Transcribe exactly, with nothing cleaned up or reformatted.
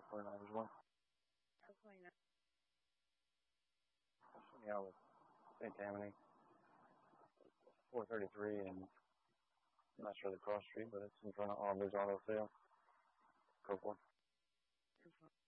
forty-niners one. Yeah, with Saint Tammany. four thirty-three, and I'm not sure the cross street, but it's in front of Aubrey's Auto Sale. Go for it.